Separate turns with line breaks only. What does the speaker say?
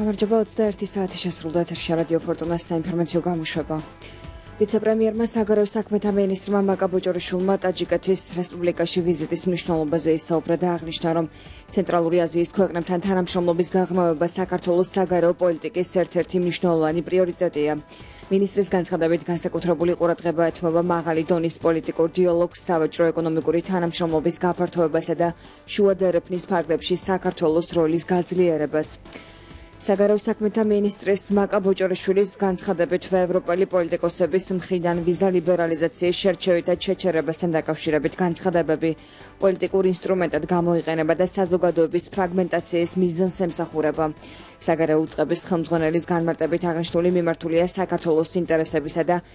გამარჯობა 21 საათი შესრულდა ეთერში რადიო ფორტუნას საინფორმაციო გამოშვება. ვიცე-პრემიერმა საგარეო საქმეთა მინისტრმა მაკა ბოჭორიშვილმა ტაჯიკეთის რესპუბლიკაში ვიზიტის მნიშვნელობაზე ისაუბრა და აღნიშნა, რომ ცენტრალური აზიის ქვეყნებთან თანამშრომლობის გაღრმავება საქართველოს საგარეო პოლიტიკის ერთ-ერთი მნიშვნელოვანი პრიორიტეტია. მინისტრის განცხადებით განსაკუთრებული ყურადღება ეთმობა მაღალი დონის პოლიტიკურ დიალოგს, სავაჭრო ეკონომიკური თანამშრომლობის გაფართოებასა და შუა და ერეფნის ფარგლებში საქართველოს როლის გაძლიერებას. საგარეო საქმეთა მინისტრის მაკა ბოჭორიშვილის განცხადებით ევროპელი პოლიტიკოსების მხრიდან ვიზა ლიბერალიზაციის შერჩევით და შეჩერებასთან დაკავშირებით განცხადებები პოლიტიკურ ინსტრუმენტად გამოიყენება და საზოგადოების ფრაგმენტაციის მიზანს ემსახურება. საგარეო უწყების ხელმძღვანელის განმარტებით აღნიშნული მიმართულია საქართველოს ინტერესებისა და